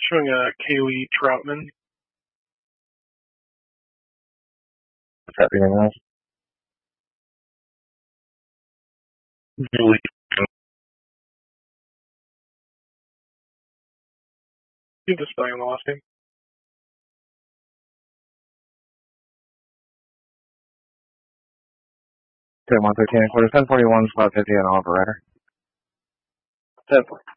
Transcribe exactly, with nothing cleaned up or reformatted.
Showing a Kaylee Troutman. What's that being announced? Julie. You can spell on the last name. ten one thirteen and quarter, ten forty-one, spot fifty on Oliver Rider. ten four.